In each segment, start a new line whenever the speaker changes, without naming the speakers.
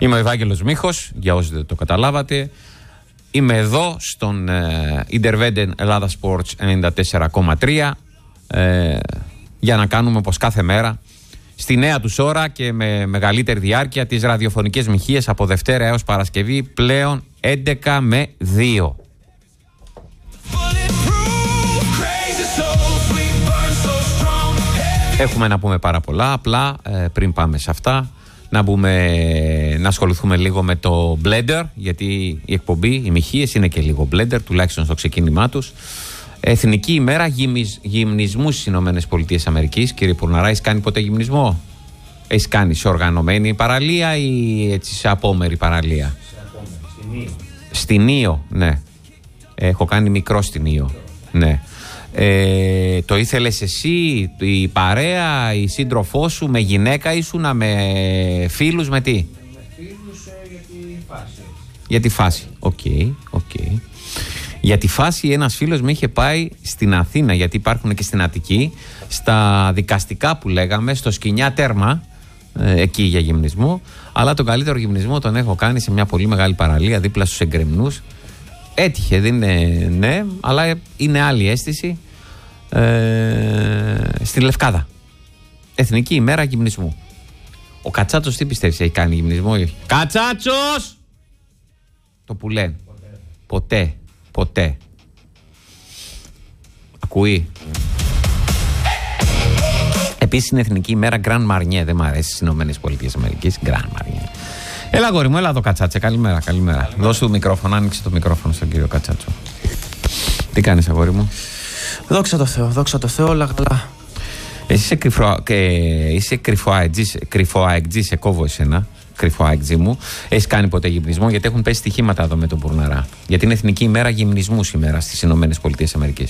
Είμαι ο Ευάγγελος Μίχος, για όσοι δεν το καταλάβατε. Είμαι εδώ στον Intervenden Ελλάδα Sports 94,3 για να κάνουμε όπως κάθε μέρα στη νέα τους ώρα και με μεγαλύτερη διάρκεια τις ραδιοφωνικές μοιχείες από Δευτέρα έως Παρασκευή, πλέον 11 με 2. Έχουμε να πούμε πάρα πολλά, απλά πριν πάμε σε αυτά να ασχοληθούμε λίγο με το Blender, γιατί η εκπομπή, οι μοιχείες είναι και λίγο Blender, τουλάχιστον στο ξεκίνημά τους. Εθνική ημέρα γυμνισμού στις ΗΠΑ. Κύριε Πουρναρά, έχεις κάνει ποτέ γυμνισμό? Έχεις κάνει σε οργανωμένη παραλία ή έτσι σε απόμερη παραλία? Στην Ήο, ναι. Έχω κάνει μικρό στην Ήο, ναι. Το ήθελες εσύ, η παρέα, η σύντροφό σου, με γυναίκα ήσουνα, με φίλους, με τι?
Με φίλους για τη φάση.
Για τη φάση, οκ. Για τη φάση ένας φίλος με είχε πάει στην Αθήνα, γιατί υπάρχουν και στην Αττική, στα δικαστικά που λέγαμε, στο Σκηνιά Τέρμα, εκεί για γυμνισμό. Αλλά τον καλύτερο γυμνισμό τον έχω κάνει σε μια πολύ μεγάλη παραλία δίπλα στους Εγκρεμνούς. Έτυχε, δεν είναι, ναι, αλλά είναι άλλη αίσθηση. Στη Λευκάδα. Εθνική ημέρα γυμνισμού. Ο Κατσάτσος τι πιστεύεις, έχει κάνει γυμνισμό ή όχι? Κατσάτσος! Το που λένε. Ποτέ. Ακούει. Επίσης είναι εθνική ημέρα Grand Marnier. Δεν μ' αρέσει στις ΗΠΑ. Grand Marnier. Έλα αγόρι μου, έλα εδώ Κατσάτσε. Καλημέρα. Δώσ' του μικρόφωνο, άνοιξε το μικρόφωνο στον κύριο Κατσάτσο. Τι κάνεις αγόρι μου?
Δόξα τω Θεώ, όλα καλά.
Εσύ είσαι κρυφοαεκτζή, σε κόβω εσένα. Κρυφοαεκτζή μου. Έχεις κάνει ποτέ γυμνισμό? Γιατί έχουν πέσει στοιχήματα εδώ με τον Πουρναρά. Γιατί είναι εθνική ημέρα γυμνισμού σήμερα στις ΗΠΑ.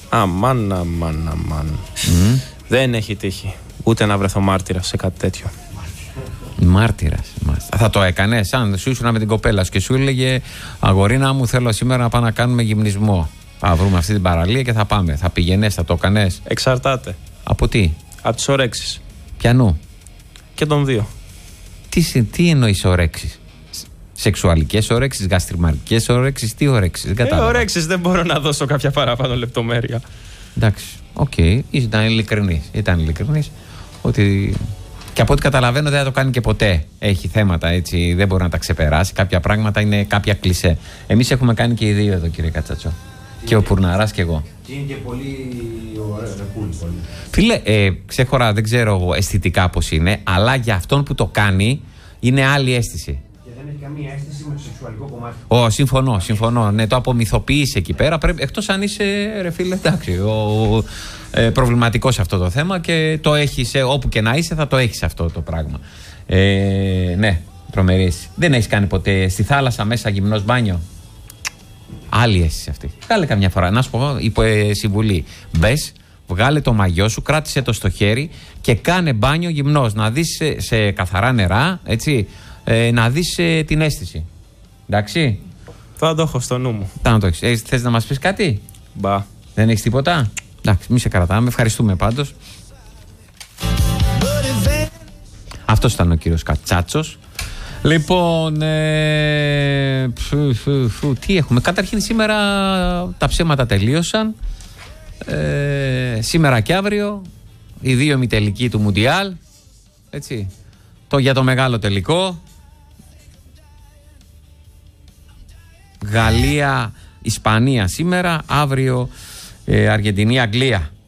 Αμάν. Δεν έχει τύχει ούτε να βρεθώ μάρτυρα σε κάτι τέτοιο.
Μάρτυρας. Θα το έκανες αν σου ήσουν με την κοπέλα σου και σου έλεγε αγορίνα μου, θέλω σήμερα να πάμε να κάνουμε γυμνισμό? Θα βρούμε αυτή την παραλία και θα πάμε. Θα πηγαίνες, θα το έκανες?
Εξαρτάται.
Από τι?
Από τις ορέξεις.
Πιανού?
Και των δύο.
Τι εννοείς ορέξεις? Σεξουαλικές ορέξεις, γαστριμαρικές ορέξεις, τι ορέξεις? Δεν κατάλαβα.
Ορέξεις δεν μπορώ να δώσω κάποια παραπάνω λεπτομέρεια.
Εντάξει, οκ. Ήταν ειλικρινής. Ότι... Και από ό,τι καταλαβαίνω δεν θα το κάνει και ποτέ. Έχει θέματα έτσι, δεν μπορεί να τα ξεπεράσει. Κάποια πράγματα είναι κάποια κλισέ. Εμείς έχουμε κάνει και οι δύο εδώ, κύριε Κατσάτσο. Και ο Πουρναράς και εγώ.
Και είναι και πολύ ωραίο.
Φίλε, ξέχωρα, δεν ξέρω αισθητικά πώς είναι, αλλά για αυτόν που το κάνει είναι άλλη αίσθηση.
Και δεν έχει καμία αίσθηση με το σεξουαλικό κομμάτι.
Συμφωνώ. Ναι, το απομυθοποιείς εκεί πέρα. Εκτός αν είσαι, ρε φίλε, εντάξει, προβληματικός σε αυτό το θέμα και το έχεις, όπου και να είσαι, θα το έχεις αυτό το πράγμα. Ναι, τρομερή αίσθηση. Δεν έχεις κάνει ποτέ στη θάλασσα μέσα γυμνός μπάνιο? Άλλη αίσθηση αυτή. Βγάλε καμιά φορά, να σου πω συμβουλή. Μπες, βγάλε το μαγιό σου, κράτησε το στο χέρι και κάνε μπάνιο γυμνός. Να δεις σε καθαρά νερά, έτσι, να δεις την αίσθηση. Εντάξει.
Θα το έχω στο νου μου.
Θες να μας πεις κάτι?
Μπα.
Δεν έχεις τίποτα? Εντάξει, μη σε κρατάμε. Ευχαριστούμε πάντως. Αυτός ήταν ο κύριος Κατσάτσος. Λοιπόν, τι έχουμε? Καταρχήν σήμερα τα ψέματα τελείωσαν. Σήμερα και αύριο οι δύο ημιτελικοί του Μουντιάλ. Έτσι. Για το μεγάλο τελικό. Γαλλία, Ισπανία σήμερα. Αύριο Αργεντινή, Αγγλία.